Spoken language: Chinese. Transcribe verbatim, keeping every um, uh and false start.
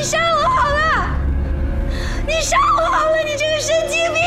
你杀我好了，你杀我好了，你这个神经病！